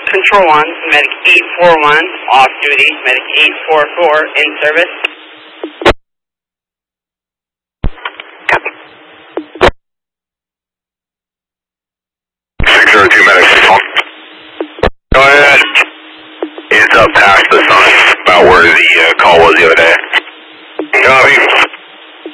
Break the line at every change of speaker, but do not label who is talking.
Control 1, Medic 841, off duty, Medic 844, in service.
Copy. 602 Medic 61. Go ahead. It's up past the sun, about where the call was the other day. Copy.